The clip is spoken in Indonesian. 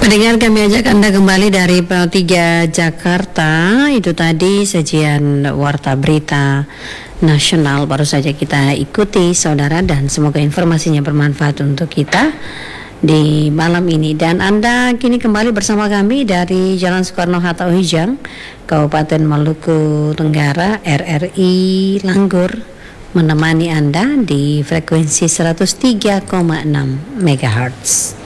Pendengar, kami ajak Anda kembali dari Pro 3 Jakarta. Itu tadi sajian Warta Berita Nasional baru saja kita ikuti, saudara, dan semoga informasinya bermanfaat untuk kita di malam ini. Dan Anda kini kembali bersama kami dari Jalan Soekarno-Hatta Ujang, Kabupaten Maluku Tenggara, RRI Langgur, menemani Anda di frekuensi 103,6 MHz.